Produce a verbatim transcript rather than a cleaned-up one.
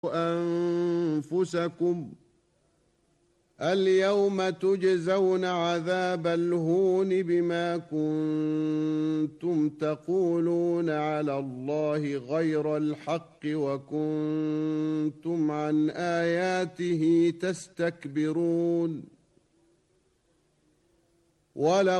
أنفسكم اليوم تجزون عذاب الهون بما كنتم تقولون على الله غير الحق وكنتم عن آياته تستكبرون. ولقد